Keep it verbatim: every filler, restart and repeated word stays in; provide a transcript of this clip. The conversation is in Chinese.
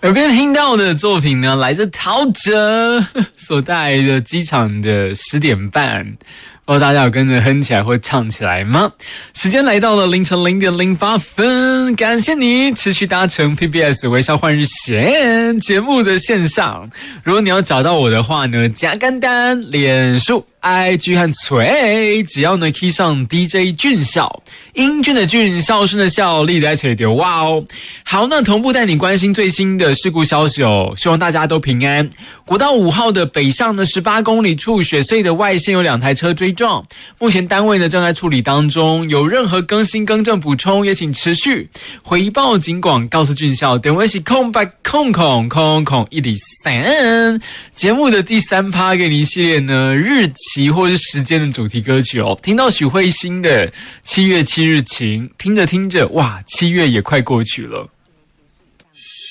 耳边听到的作品呢，来自陶喆所带来的机场的十点半，不知道大家有跟着哼起来或唱起来吗？时间来到了凌晨零点零八分，感谢你持续搭乘 P B S 微笑换日线节目的线上。如果你要找到我的话呢，加简单脸书 I G 和锤，只要呢 key 上 D J 俊孝，英俊的俊，孝顺的孝，立在垂丢，哇哦！好，那同步带你关心最新的事故消息哦，希望大家都平安。国道五号的北上的十八公里处雪隧的外线有两台车追撞，目前单位呢正在处理当中，有任何更新更正补充也请持续回报警广告诉俊孝。等会是空白空空空空一里三节目的第三趴给你系列呢日期或是时间的主题歌曲哦，听到许慧欣的七月七日晴，听着听着哇，七月也快过去了。